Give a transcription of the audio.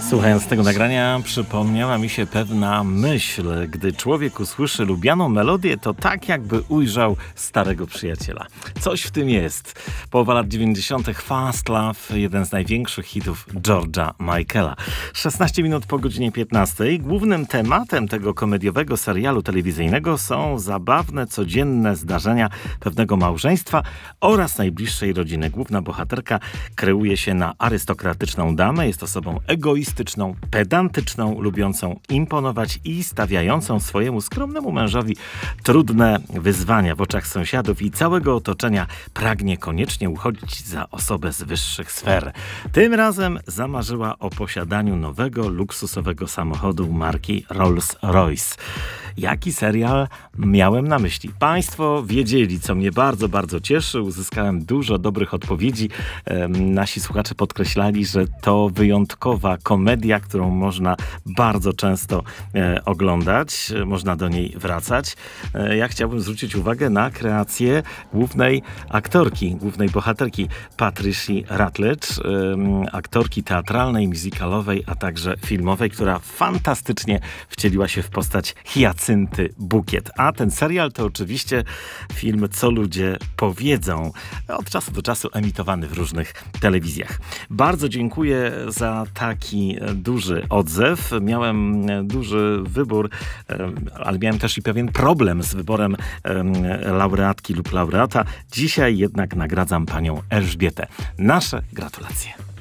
Słuchając tego nagrania, przypomniała mi się pewna myśl. Gdy człowiek usłyszy lubianą melodię, to tak jakby ujrzał starego przyjaciela. Coś w tym jest. Połowa lat 90. Fast Love, jeden z największych hitów George'a Michaela. 16 minut po godzinie 15. Głównym tematem tego komediowego serialu telewizyjnego są zabawne, codzienne zdarzenia pewnego małżeństwa oraz najbliższej rodziny. Główna bohaterka kreuje się na arystokratyczną damę, jest osobą egoistyczną, pedantyczną, lubiącą imponować i stawiającą swojemu skromnemu mężowi trudne wyzwania w oczach sąsiadów i całego otoczenia. Pragnie koniecznie uchodzić za osobę z wyższych sfer. Tym razem zamarzyła o posiadaniu nowego, luksusowego samochodu marki Rolls-Royce. Jaki serial miałem na myśli? Państwo wiedzieli, co mnie bardzo, bardzo cieszy. Uzyskałem dużo dobrych odpowiedzi. Nasi słuchacze podkreślali, że to wyjątkowa komedia, którą można bardzo często oglądać. Można do niej wracać. Ja chciałbym zwrócić uwagę na kreację głównej aktorki, głównej bohaterki Patricia Routledge, aktorki teatralnej, musicalowej, a także filmowej, która fantastycznie wcieliła się w postać Hiacynty Bukiet. A ten serial to oczywiście film Co ludzie powiedzą, od czasu do czasu emitowany w różnych telewizjach. Bardzo dziękuję za taki duży odzew. Miałem duży wybór, ale miałem też i pewien problem z wyborem laureatki lub laureata. Dzisiaj jednak nagradzam panią Elżbietę. Nasze gratulacje.